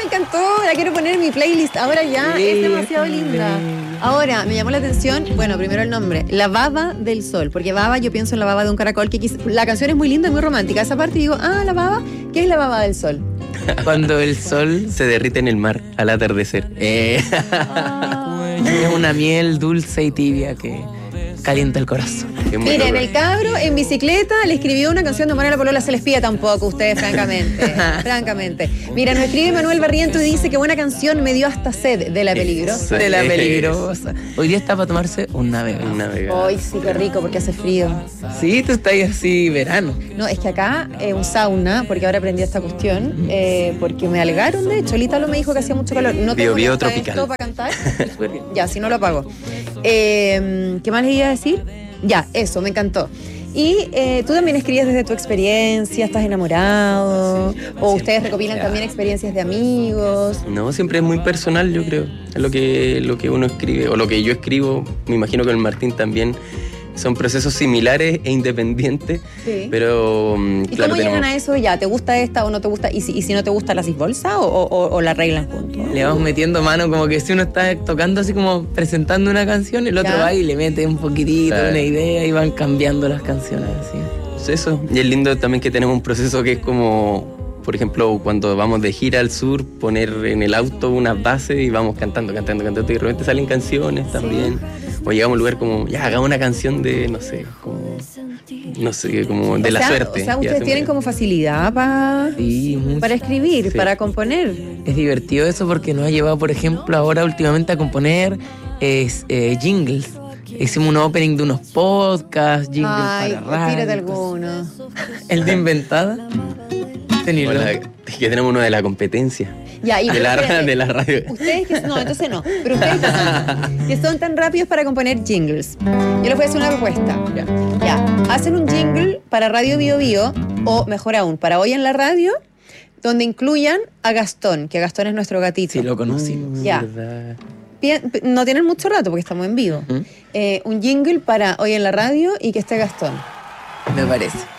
encantó, la quiero poner en mi playlist. Ahora ya, es demasiado linda. Ahora, me llamó la atención, bueno, primero el nombre, La Baba del Sol, porque baba, yo pienso en la baba de un caracol, la canción es muy linda y muy romántica. Esa parte digo, la baba, ¿qué es la baba del sol? Cuando el sol se derrite en el mar al atardecer. Es una miel dulce y tibia que calienta el corazón. Miren, el cabro en bicicleta le escribió una canción de Amor a la Polola. Se les pide tampoco ustedes, francamente. Francamente. Mira, nos escribe Manuel Barriento y dice que buena canción, me dio hasta sed de La Peligrosa. De La Peligrosa. Hoy día está para tomarse un navegador. Hoy sí, qué rico, porque hace frío. Sí, tú estás ahí así verano. No, es que acá un sauna, porque ahora aprendí esta cuestión, porque me alegaron, de hecho, Lítalo me dijo que hacía mucho calor. No tengo tropical. Esto para cantar. Ya, si no lo apago. ¿Qué más le iba a decir? Ya, eso, me encantó. Y tú también escribes desde tu experiencia, estás enamorado, o ustedes recopilan también experiencias de amigos. No, siempre es muy personal, yo creo. Es lo que uno escribe, o lo que yo escribo, me imagino que el Martín también. Son procesos similares e independientes, sí. Pero ¿Y claro, cómo llegan a eso? Ya, ¿te gusta esta o no te gusta? ¿Y si no te gusta, la haces bolsa o la arreglan juntos? Le vamos metiendo mano, como que si uno está tocando así como presentando una canción, el otro va y le mete un poquitito, una idea y van cambiando las canciones así. Pues eso, y es lindo también que tenemos un proceso que es como, por ejemplo, cuando vamos de gira al sur, poner en el auto unas bases y vamos cantando, y de repente salen canciones también. Sí. O llegamos a un lugar como, ya, hagamos una canción de, no sé, como de la suerte. O sea, ustedes tienen como facilidad para escribir, para componer. Es divertido eso porque nos ha llevado, por ejemplo, ahora últimamente a componer jingles. Hicimos un opening de unos podcasts, jingles para radio. Tírate alguno. El de Inventada. Que tenemos uno de la competencia. Ya, y de la radio. Ustedes no, entonces no. Pero ustedes que son tan rápidos para componer jingles. Yo les voy a hacer una propuesta. Ya. Hacen un jingle para Radio Bio Bio, o mejor aún, para Hoy en la Radio, donde incluyan a Gastón, que Gastón es nuestro gatito. Sí, lo conocimos. Ya. No tienen mucho rato porque estamos en vivo. Un jingle para Hoy en la Radio y que esté Gastón. Me parece.